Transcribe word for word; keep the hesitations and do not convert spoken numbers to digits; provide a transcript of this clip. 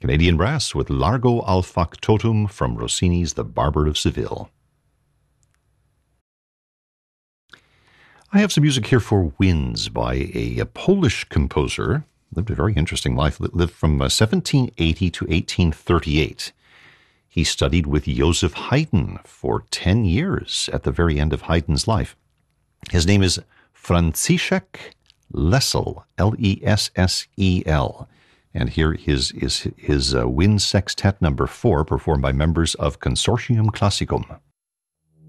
Canadian Brass with Largo al Factotum from Rossini's The Barber of Seville. I have some music here for Winds by a, a Polish composer. Lived a very interesting life. Lived from uh, seventeen eighty to eighteen thirty-eight. He studied with Joseph Haydn for ten years at the very end of Haydn's life. His name is Franciszek Lessel, L E S S E L. And here is his, his uh, Wind Sextet number four, performed by members of Consortium Classicum.